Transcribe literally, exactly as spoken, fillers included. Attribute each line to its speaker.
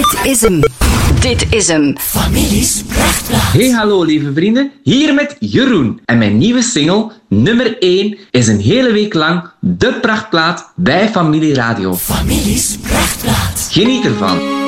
Speaker 1: Dit is hem. Dit is hem.
Speaker 2: Families Prachtplaat.
Speaker 3: Hey, hallo lieve vrienden. Hier met Jeroen. En mijn nieuwe single, nummer één, is een hele week lang de prachtplaat bij Familie Radio.
Speaker 2: Families Prachtplaat.
Speaker 3: Geniet ervan.